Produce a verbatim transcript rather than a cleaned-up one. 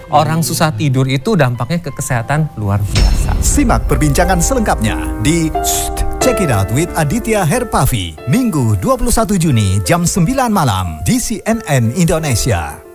Orang susah tidur itu dampaknya ke kesehatan luar biasa. Simak perbincangan selengkapnya di Check It Out with Aditya Herpavi, Minggu dua puluh satu Juni jam sembilan malam di C N N Indonesia.